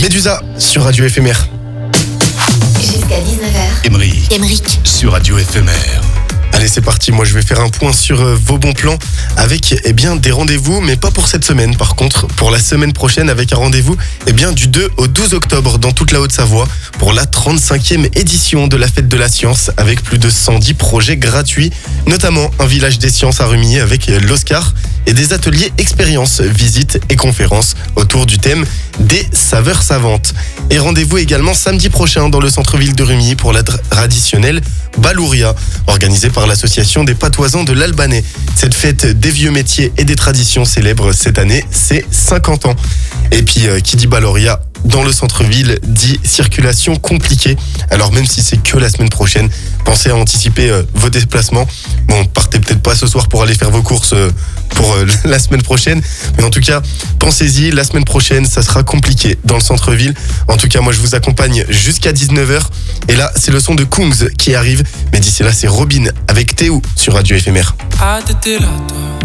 Médusa sur Radio Éphémère. Jusqu'à 19h. Émeric sur Radio Éphémère. Allez, c'est parti. Moi, je vais faire un point sur vos bons plans avec des rendez-vous, mais pas pour cette semaine. Par contre, pour la semaine prochaine, avec un rendez-vous du 2 au 12 octobre dans toute la Haute-Savoie pour la 35e édition de la Fête de la Science avec plus de 110 projets gratuits, notamment un village des sciences à Rumilly avec l'Oscar et des ateliers expériences, visites et conférences autour du thème des saveurs savantes. Et rendez-vous également samedi prochain dans le centre-ville de Rumilly pour la traditionnelle Balouria, organisée par l'association des patoisans de l'Albanais. Cette fête des vieux métiers et des traditions célèbre cette année ses 50 ans. Et puis, qui dit Balouria dans le centre-ville dit circulation compliquée. Alors même si c'est que la semaine prochaine, pensez à anticiper vos déplacements. Bon, partez peut-être pas ce soir pour aller faire vos courses pour la semaine prochaine. Mais en tout cas, pensez-y, la semaine prochaine, ça sera compliqué dans le centre-ville. En tout cas, moi, je vous accompagne jusqu'à 19h. Et là, c'est le son de Kungs qui arrive. Mais d'ici là, c'est Robin avec Théo sur Radio Éphémère. Ah, t'étais là, toi.